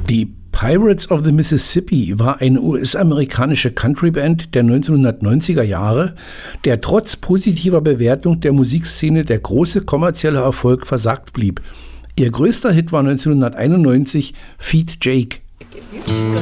Die Pirates of the Mississippi war eine US-amerikanische Countryband der 1990er Jahre, der trotz positiver Bewertung der Musikszene der große kommerzielle Erfolg versagt blieb. Ihr größter Hit war 1991 Feed Jake.